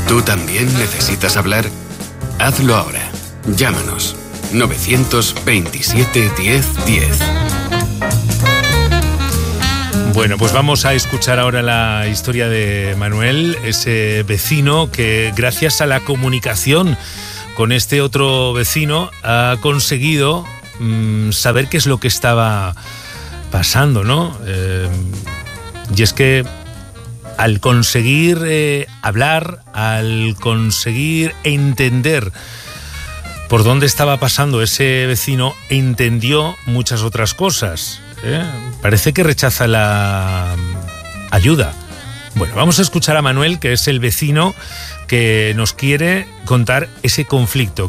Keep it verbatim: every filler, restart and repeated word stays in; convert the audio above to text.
¿Tú también necesitas hablar? Hazlo ahora. Llámanos. novecientos veintisiete diez diez. Bueno, pues vamos a escuchar ahora la historia de Manuel, ese vecino que gracias a la comunicación con este otro vecino ha conseguido mmm, saber qué es lo que estaba pasando, ¿no? Eh, y es que al conseguir eh, hablar, al conseguir entender por dónde estaba pasando ese vecino, entendió muchas otras cosas. ¿eh? Parece que rechaza la ayuda. Bueno, vamos a escuchar a Manuel, que es el vecino que nos quiere contar ese conflicto